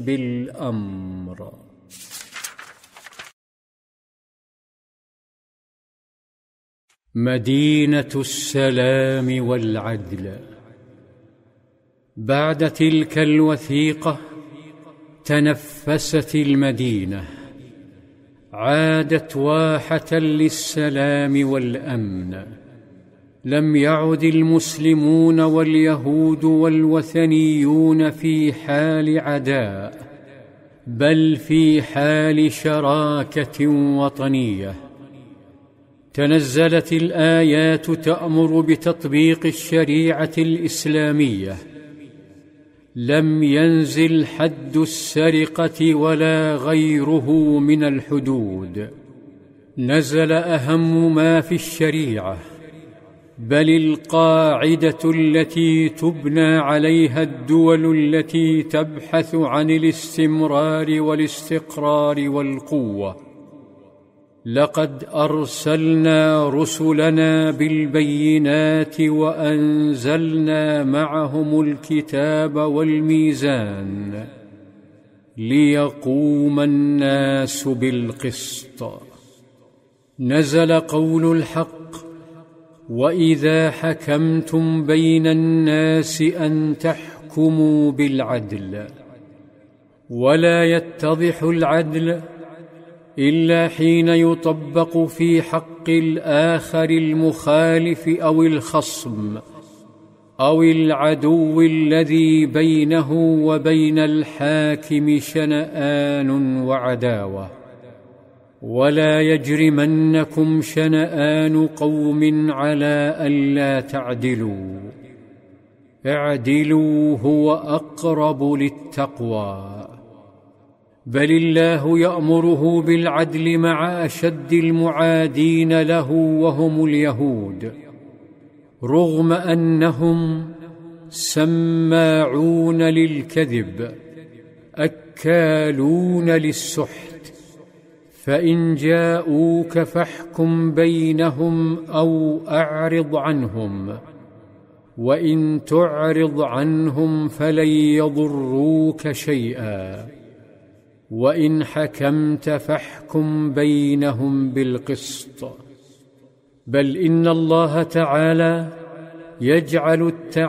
بالأمر. مدينة السلام والعدل. بعد تلك الوثيقة تنفست المدينة، عادت واحة للسلام والأمن. لم يعد المسلمون واليهود والوثنيون في حال عداء، بل في حال شراكة وطنية. تنزلت الآيات تأمر بتطبيق الشريعة الإسلامية. لم ينزل حد السرقة ولا غيره من الحدود، نزل أهم ما في الشريعة، بل القاعدة التي تبنى عليها الدول التي تبحث عن الاستمرار والاستقرار والقوة. لقد أرسلنا رسلنا بالبينات وأنزلنا معهم الكتاب والميزان ليقوم الناس بالقسط. نزل قول الحق: وإذا حكمتم بين الناس أن تحكموا بالعدل. ولا يتضح العدل إلا حين يطبق في حق الآخر المخالف أو الخصم أو العدو الذي بينه وبين الحاكم شنآن وعداوة. ولا يجرمنكم شنآن قوم على ألا تعدلوا، اعدلوا هو أقرب للتقوى. بل الله يأمره بالعدل مع أشد المعادين له وهم اليهود، رغم أنهم سماعون للكذب أكالون للسحت. فإن جاءوك فاحكم بينهم أو أعرض عنهم، وإن تعرض عنهم فلن يضروك شيئا، وإن حكمت فاحكم بينهم بالقسط. بل إن الله تعالى يجعل